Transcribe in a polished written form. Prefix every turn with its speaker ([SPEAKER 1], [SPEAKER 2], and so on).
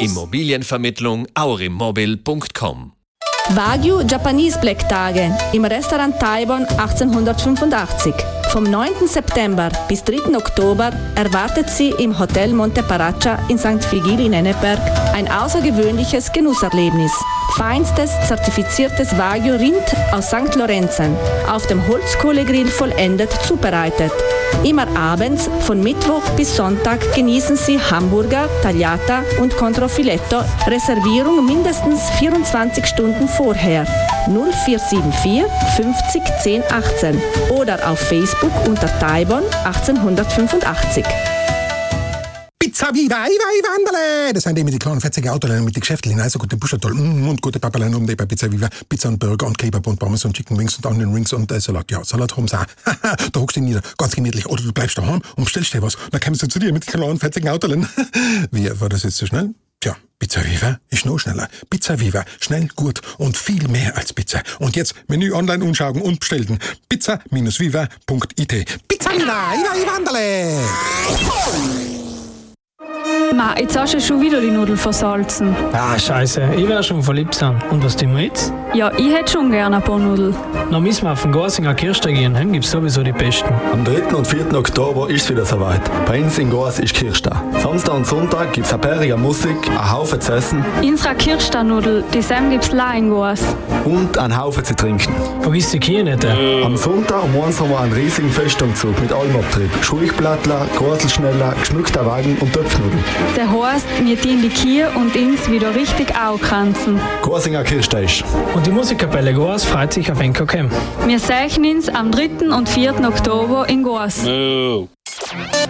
[SPEAKER 1] Immobilienvermittlung aurimmobil.com.
[SPEAKER 2] Wagyu Japanese Black Tage im Restaurant Taibon 1885. Vom 9. September bis 3. Oktober erwartet Sie im Hotel Monte Paraccia in St. Vigil in Enneberg ein außergewöhnliches Genusserlebnis. Feinstes, zertifiziertes Wagyu-Rind aus St. Lorenzen, auf dem Holzkohlegrill vollendet zubereitet. Immer abends, von Mittwoch bis Sonntag, genießen Sie Hamburger, Tagliata und Controfiletto. Reservierung mindestens 24 Stunden vorher. 0474 50 10 18 oder auf Facebook unter Taibon 1885.
[SPEAKER 3] Pizza Viva, Wanderle! Das sind die mit den kleinen fetzigen Autoleinen, mit den Geschäftlichen, also gute Buschatoll und gute Papalein um die bei Pizza Viva. Pizza und Burger und Kebab und Pommes und Chicken Wings und Onion Rings und Salat. Ja, Salat haben sie auch. Da hockst du nieder, ganz gemütlich. Oder du bleibst daheim und bestellst dir was. Dann kommst du zu dir mit den kleinen fetzigen Autoleinen. Wie, war das jetzt so schnell? Tja, Pizza Viva ist noch schneller. Pizza Viva, schnell, gut und viel mehr als Pizza. Und jetzt Menü online anschauen und bestellen. pizza-viva.it. Pizza Viva, Wanderle!
[SPEAKER 4] Ma, jetzt hast du schon wieder die Nudeln versalzen.
[SPEAKER 5] Ah, scheiße, ich werde schon verliebt sein. Und was tun wir jetzt?
[SPEAKER 4] Ja, ich hätte schon gerne ein paar Nudeln.
[SPEAKER 5] Dann müssen wir auf den Gorsinger Kirchtag gehen, dann gibt's sowieso die besten.
[SPEAKER 6] Am 3. und 4. Oktober ist es wieder soweit. Bei uns in Goas ist Kirchtag. Samstag und Sonntag gibt's eine bärige Musik, einen Haufen zu essen.
[SPEAKER 4] Unsere Kirchtag-Nudel, die Sam gibt's la in Goas.
[SPEAKER 6] Und einen Haufen zu trinken.
[SPEAKER 5] Vergiss die Kühe nicht.
[SPEAKER 6] Am Sonntag um 1 haben wir einen riesigen Festumzug mit allem Abtrieb. Schulblattler, Gorselschneller, geschmückter Wagen und Töpfnudeln.
[SPEAKER 4] Das heisst, wir dienen die Kühe und uns wieder richtig aufkränzen.
[SPEAKER 6] Gorsinger Kirchtag.
[SPEAKER 5] Und die Musikkapelle Goas freut sich auf NKKM.
[SPEAKER 4] Wir sehen uns am 3. und 4. Oktober in Goas.